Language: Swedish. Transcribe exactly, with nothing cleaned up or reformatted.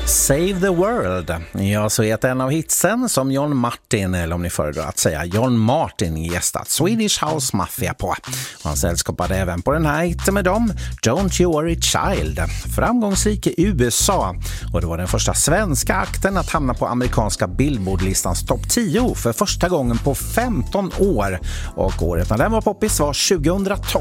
Save the World. Ja, så heter en av hitsen som John Martin, eller om ni föredrar att säga John Martin, gästat Swedish House Mafia på. Och han sällskapade även på den här hitten med dem, Don't You Worry Child. Framgångsrik i U S A. Och det var den första svenska akten att hamna på amerikanska Billboard-listans topp tio för första gången på femton år. Och året när den var poppis var tjugohundratolv.